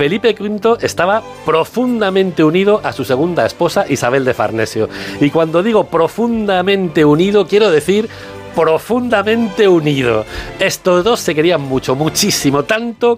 Felipe V estaba profundamente unido a su segunda esposa, Isabel de Farnesio. Y cuando digo profundamente unido, quiero decir profundamente unido. Estos dos se querían mucho, muchísimo, tanto